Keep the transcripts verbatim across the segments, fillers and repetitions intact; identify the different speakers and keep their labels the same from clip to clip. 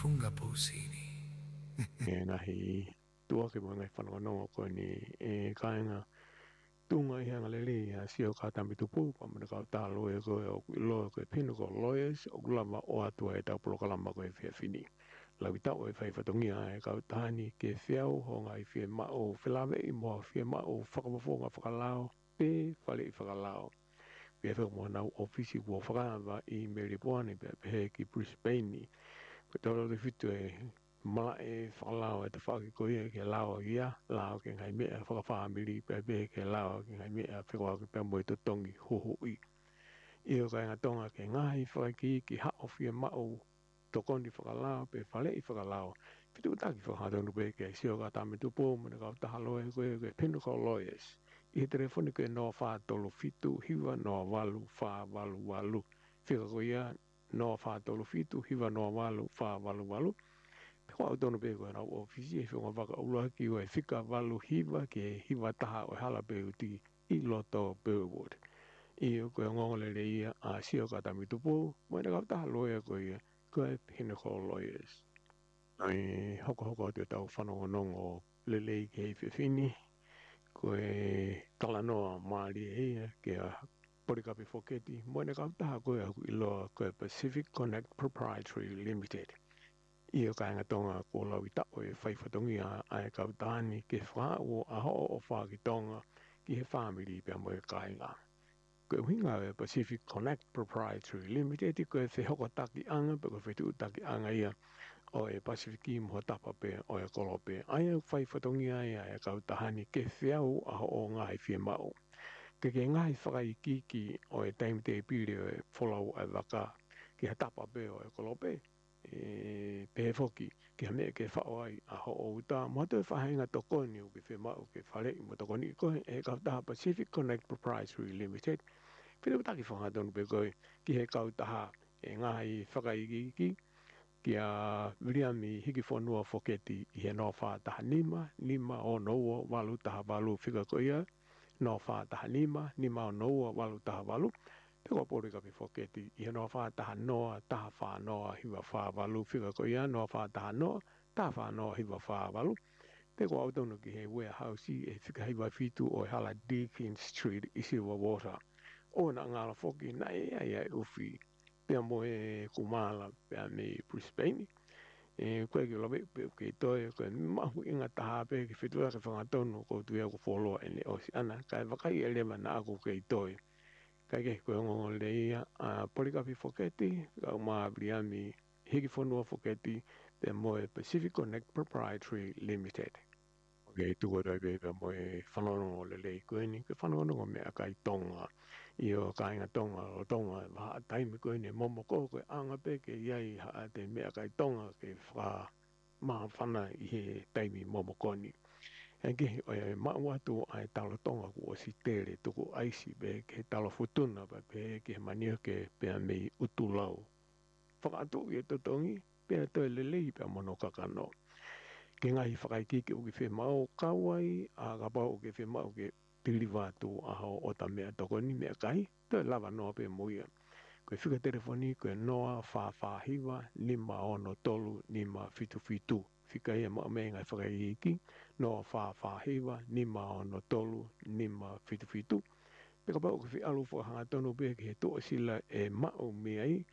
Speaker 1: funga posini.
Speaker 2: E ngahi tua ke mga whanonga ko ni e kainga tunga i hanga lele a sio ka tambi tupu pa mana ka ta loe ko o lo ko pino ko lawyers o glama o atua e ta polo kalama ko e fia fini. Lau ta o e fai fatongia e ka tani ke fiau ho ngai fia ma o filame i mo fia ma o whakamafonga whakalao pe whale i whakalao. Pia whaka mo nau ofisi kua whakava i Meripoane pe pe ki Brisbane ni. Ko tolo le fitu e mala e whakalao e te whaki ko ia ke lao ia, lao ke ngai mea whakawhamiri pe pe ke lao ke ngai mea whikoa ke pia moe to tongi hoho i. Io kai ngā tonga ke ngahi whaki ki hao fia mao tokoni whakalao pe whale i whakalao. Fitu utaki whakatonu pe ke sio ka tame tupo mene kau tahaloe koe ke pinnacle lawyers. I he telefoni koe no wha tolu fitu hiwa no walu wha walu walu. Whika ko ia no wha tolu fitu hiwa no walu wha walu walu. Peko au tonu pe koe nau ofisi e whiunga waka ula ki oe whika walu hiwa ke hiwa taha o hala pe uti i loto Burwood. I o koe ngongole le ia a sio ka tami tupu, moe na kau taha loya koe ia koe pinnacle lawyers. Ai hoko hoko te tau whanongonongo le lei ke hei whiwhini. Koe talanoa maari e ia ke a porikapi whoketi. Moe na kau taha koe aku iloa koe Pacific Connect Proprietary Limited. Ia kainga tonga ko lau i tao e whaifatongi a ai kau tāni ke wha o aho o wha ki tonga ki he whamiri pia moe kainga. Koe winga e Pacific Connect Proprietary Limited i koe whi hoko taki anga pe koe whi taki anga ia o e Pacific i moha tapa pe o e kolo pe. Ai au whaifatongi ai ai kau tahani ke whiau aho o ngai whia mao. Ke ke ngai whakai kiki o e time te piri o e wholau ai waka ki ha tapa pe o e kolo pe. E pe foki ki ha mea ke whao ai a ho o uta mo te whahenga tokoni o ki whi mao ke whare i mo tokoni koe e kau taha Pacific Connect Proprietary Limited. Whina utaki whangatonu pe koe ki he kau taha e ngai whakai kiki ki a Williami hiki whanua whoketi i he no wha taha nima, nima o noua walu taha walu whika ko ia, no wha taha nima, nima o noua walu taha walu. Peko porika pi whoketi i he no wha taha noa, taha wha noa hiwa wha walu whika ko ia, no wha taha noa, taha wha noa hiwa wha walu. Peko autonu ki he warehouse e whika hiwa fitu o hala Deakin Street i Silver Water. O na ngala whoki na e ai ai uwhi. Pea mo e kumala pea me Brisbane. E koe ki lobe pe ke toi koe mahu inga taha pe ki whitua ke whangatonu ko tuia ko wholoa ene o si ana. Kai wakai e lema na ako ke toi. Kai ke koe ngongo le ia a porikapi whoketi kau maa Williami hiki whanua whoketi pea mo e Pacific Connect Proprietary Limited. Okay, tuko dai bebe mo e whanongo le lei koe ni ke whanongo mea kai tonga. I o kainga tonga o tonga wa taimi koe ni momo ko koe anga pe ke iai haa te mea kai tonga ke wha maa whana i he taimi momo koni. Enki o e maa watu ai talo tonga ku o si tere tuku aisi be ke talo futuna pa pe ke mania ke pea mei utulau. Whakatu i e tutongi pea toi le lei pea mono kakano. Ke ngai whakai kiki o ki whi mau kawai a kapau o ki whi mau ke tiri wātu aho o ta mea toko ni mea kai, toi lava noa pe muia. Koe whika telefoni, koe noa wha wha hiwa, lima ono tolu, lima fitu fitu. Whika ia maa mea ngai whakai iki, noa wha wha hiwa, lima ono tolu, lima fitu fitu. Peka pau ke whi alu whakahanga tonu pe ke he toa sila e mao mea i,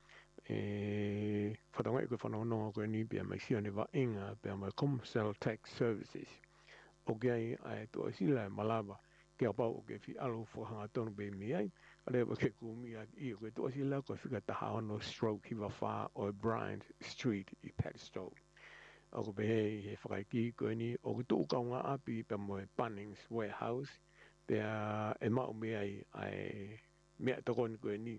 Speaker 2: e whatongai koe whanonga koe ni pia mai sione wa inga pia mai Comcell Tax Services. O ke ai ai toa sila e malawa. Ke apau o ke whi alo whakahanga tonu pe mi ai, a rewa ke kumia i o ke toa sila koe whika taha ono stroke hiwa wha o Bryant Street i Padstow. O ko pehe he whakaiki koe ni, o ke tō kaunga api pe moe Bunnings Warehouse, pea e mao mea i ai mea tokoni koe ni,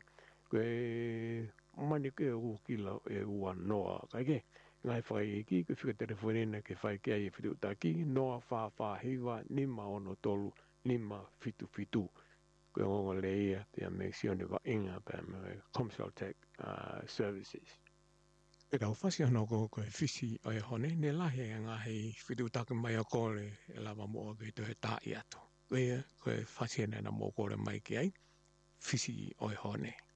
Speaker 2: koe mani ke u kila e ua noa, kai ke, ngai whakaiki koe whika telefonina ke whaike ai e whitu taki, noa wha wha hiwa, nima ono tolu, lima fitu fitu. Koe ngongo le ia, pia me sione wa inga, pia me Comcell Tech uh, Services. E tau whasi anō ko koe whisi o e hone, ne lahe e ngā hei whitu taka mai a kore e lawa mua ke to he tā i ato. Koe koe whasi anō mō kore mai ki ai, whisi o e hone.